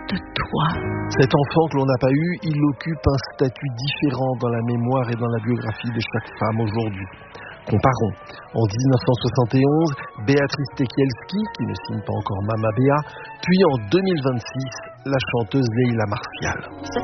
de toi. Cet enfant que l'on n'a pas eu, il occupe un statut différent dans la mémoire et dans la biographie de chaque femme aujourd'hui. Comparons. En 1971, Béatrice Tekielski, qui ne signe pas encore Mama Béa, puis en 2026, la chanteuse Leila Martial.